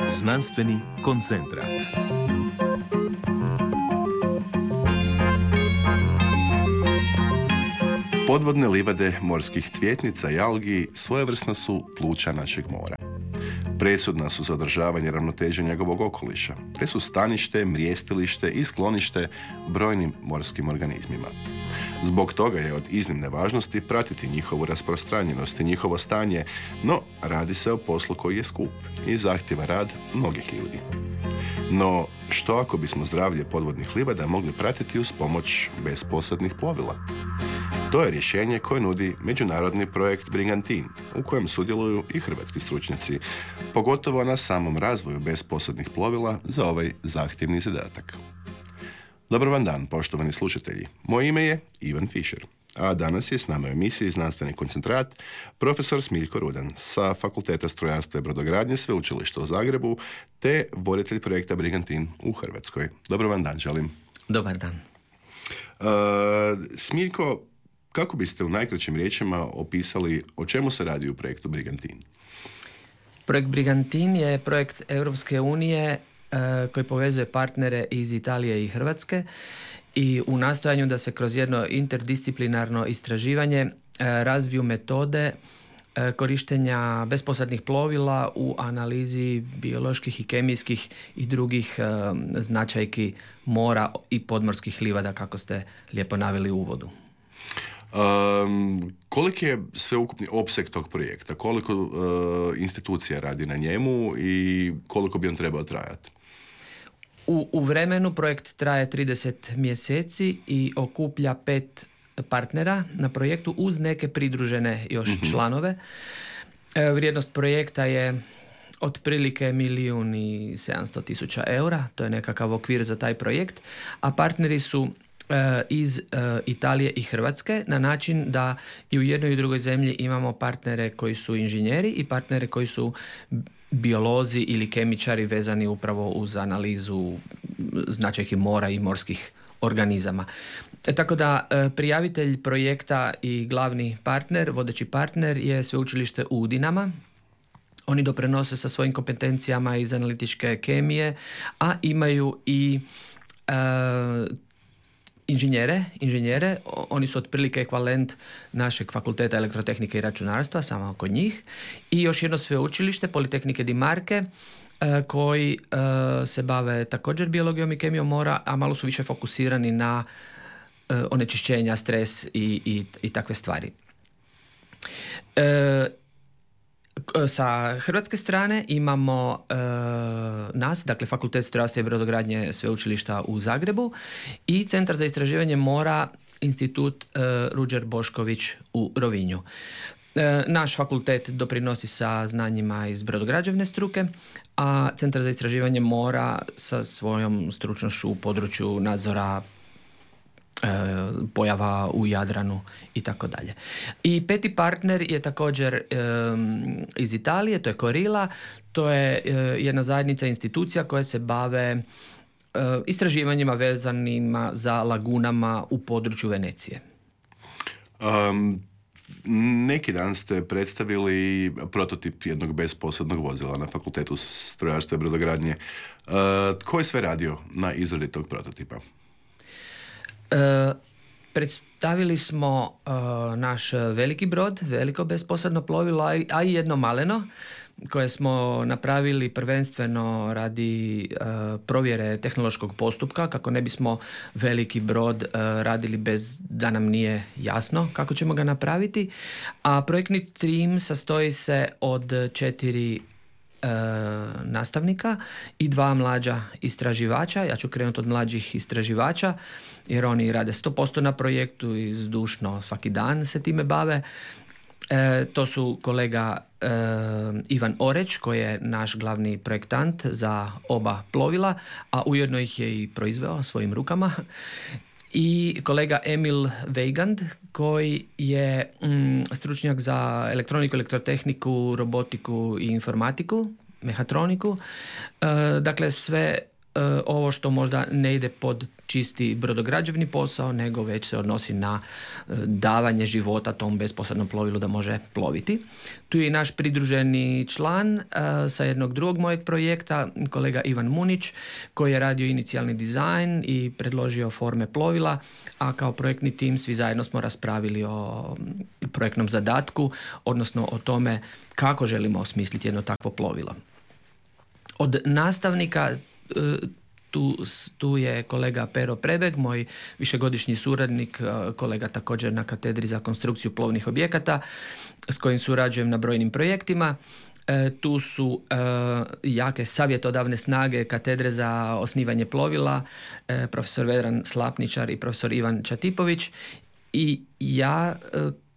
Znanstveni koncentrat. Podvodne livade morskih cvjetnica i algi svojevrsna su pluća našeg mora. Presudna su za održavanje ravnoteže njegovog okoliša, te su stanište, mrijestilište i sklonište brojnim morskim organizmima. Zbog toga je od iznimne važnosti pratiti njihovu rasprostranjenost i njihovo stanje, no radi se o poslu koji je skup i zahtjeva rad mnogih ljudi. No, što ako bismo zdravlje podvodnih livada mogli pratiti uz pomoć bezposadnih plovila? To je rješenje koje nudi međunarodni projekt Brigantin, u kojem sudjeluju i hrvatski stručnjaci, pogotovo na samom razvoju bezposadnih plovila za ovaj zahtjevni zadatak. Dobar vam dan, poštovani slušatelji. Moje ime je Ivan Fišer, a danas je s nama u emisiji Znanstveni koncentrat profesor Smiljko Rudan sa Fakulteta strojarstva i brodogradnje Sveučilišta u Zagrebu te voditelj projekta Brigantin u Hrvatskoj. Dobar vam dan, želim. Dobar dan. Smiljko, kako biste u najkraćim riječima opisali o čemu se radi u projektu Brigantin? Projekt Brigantin je projekt Europske unije koji povezuje partnere iz Italije i Hrvatske i u nastojanju da se kroz jedno interdisciplinarno istraživanje razviju metode korištenja bezposadnih plovila u analizi bioloških i kemijskih i drugih značajki mora i podmorskih livada, kako ste lijepo naveli u uvodu. Koliki je sveukupni opseg tog projekta? Koliko institucija radi na njemu i koliko bi on trebao trajati? U vremenu projekt traje 30 mjeseci i okuplja 5 partnera na projektu uz neke pridružene još članove. Vrijednost projekta je otprilike 1.700.000 eura, to je nekakav okvir za taj projekt, a partneri su iz Italije i Hrvatske na način da i u jednoj i drugoj zemlji imamo partnere koji su inženjeri i partnere koji su biolozi ili kemičari vezani upravo uz analizu značajki mora i morskih organizama. Tako da prijavitelj projekta i glavni partner, vodeći partner je Sveučilište u Udinama. Oni doprinose sa svojim kompetencijama iz analitičke kemije, a imaju i inženjere, oni su otprilike ekvivalent našeg Fakulteta elektrotehnike i računarstva, samo kod njih, i još jedno sveučilište, Politehnike di Marke, koji se bave također biologijom i kemijom mora, a malo su više fokusirani na onečišćenja, stres i takve stvari. Sa hrvatske strane imamo nas, dakle Fakultet strojarstva i brodogradnje Sveučilišta u Zagrebu i Centar za istraživanje mora, Institut Ruđer Bošković u Rovinju. Naš fakultet doprinosi sa znanjima iz brodograđevne struke, a Centar za istraživanje mora sa svojom stručnošću u području nadzora pojava u Jadranu i tako dalje. I peti partner je također iz Italije, to je Corila, to je jedna zajednica institucija koja se bave istraživanjima vezanima za lagunama u području Venecije. Neki dan ste predstavili prototip jednog bezposadnog vozila na Fakultetu strojarstva i brodogradnje. Tko je sve radio na izradi tog prototipa? Predstavili smo naš veliki brod, veliko bezposadno plovilo, a i jedno maleno koje smo napravili prvenstveno radi provjere tehnološkog postupka, kako ne bismo veliki brod radili bez da nam nije jasno kako ćemo ga napraviti. A projektni tim sastoji se od 4 nastavnika i 2 mlađa istraživača. Ja ću krenuti od mlađih istraživača jer oni rade 100% na projektu i zdušno svaki dan se time bave. To su kolega Ivan Oreć, koji je naš glavni projektant za oba plovila, a ujedno ih je i proizveo svojim rukama. I kolega Emil Weigand, koji je stručnjak za elektroniku, elektrotehniku, robotiku i informatiku, mehatroniku. Dakle, sve ovo što možda ne ide pod čisti brodograđevni posao, nego već se odnosi na davanje života tom bezposadnom plovilu da može ploviti. Tu je i naš pridruženi član sa jednog drugog mojeg projekta, kolega Ivan Munić, koji je radio inicijalni dizajn i predložio forme plovila, a kao projektni tim svi zajedno smo raspravili o projektnom zadatku, odnosno o tome kako želimo osmisliti jedno takvo plovilo. Od nastavnika tu je kolega Pero Prebeg, moj višegodišnji suradnik, kolega također na katedri za konstrukciju plovnih objekata, s kojim surađujem na brojnim projektima. Tu su jake savjetodavne snage katedre za osnivanje plovila, profesor Vedran Slapničar i profesor Ivan Čatipović, i ja